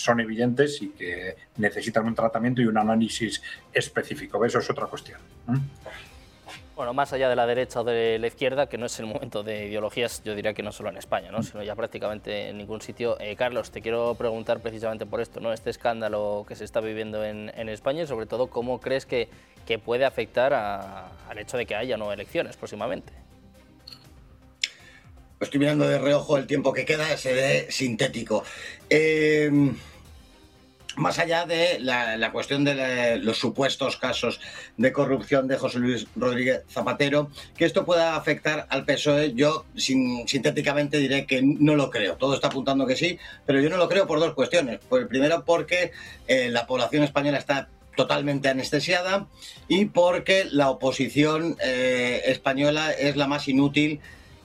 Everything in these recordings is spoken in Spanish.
son evidentes y que necesitan un tratamiento y un análisis específico. Eso es otra cuestión. Bueno, más allá de la derecha o de la izquierda, que no es el momento de ideologías, yo diría que no solo en España, ¿no?, sino ya prácticamente en ningún sitio. Carlos, te quiero preguntar precisamente por esto, ¿no?, este escándalo que se está viviendo en España y sobre todo cómo crees que puede afectar al hecho de que haya no elecciones próximamente. Estoy mirando de reojo el tiempo que queda, se ve sintético. Más allá de la cuestión de los supuestos casos de corrupción de José Luis Rodríguez Zapatero, que esto pueda afectar al PSOE, yo sintéticamente diré que no lo creo. Todo está apuntando que sí, pero yo no lo creo por dos cuestiones. Pues primero, porque la población española está totalmente anestesiada y porque la oposición española es la más inútil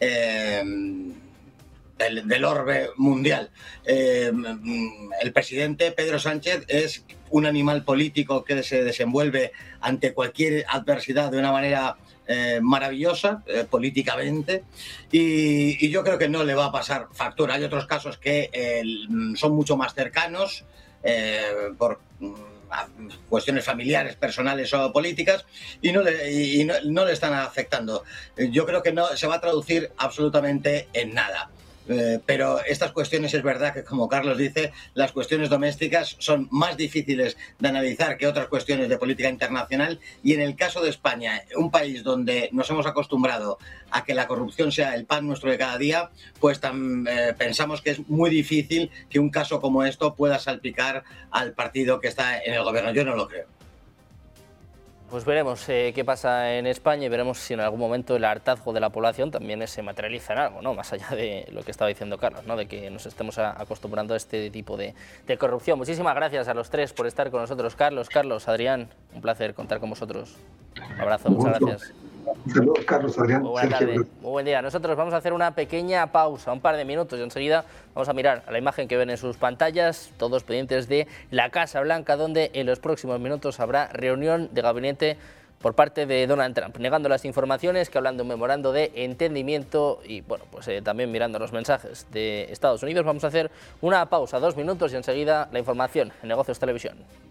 del orbe mundial. El presidente Pedro Sánchez es un animal político que se desenvuelve ante cualquier adversidad de una manera maravillosa, políticamente, y yo creo que no le va a pasar factura. Hay otros casos que son mucho más cercanos por cuestiones familiares, personales o políticas, y no le están afectando. Yo creo que no se va a traducir absolutamente en nada. Pero estas cuestiones, es verdad que, como Carlos dice, las cuestiones domésticas son más difíciles de analizar que otras cuestiones de política internacional, y en el caso de España, un país donde nos hemos acostumbrado a que la corrupción sea el pan nuestro de cada día, pues pensamos que es muy difícil que un caso como esto pueda salpicar al partido que está en el gobierno. Yo no lo creo. Pues veremos qué pasa en España y veremos si en algún momento el hartazgo de la población también se materializa en algo, ¿no?, más allá de lo que estaba diciendo Carlos, ¿no?, de que nos estemos acostumbrando a este tipo de corrupción. Muchísimas gracias a los tres por estar con nosotros. Carlos, Adrián, un placer contar con vosotros. Un abrazo, muchas gracias. Saludos, Carlos, Adrián. Muy buena tarde, muy buen día. Nosotros vamos a hacer una pequeña pausa, un par de minutos, y enseguida vamos a mirar a la imagen que ven en sus pantallas, todos pendientes de la Casa Blanca, donde en los próximos minutos habrá reunión de gabinete por parte de Donald Trump, negando las informaciones que hablan de un memorando de entendimiento y, bueno, pues también mirando los mensajes de Estados Unidos. Vamos a hacer una pausa, 2 minutos, y enseguida la información en Negocios Televisión.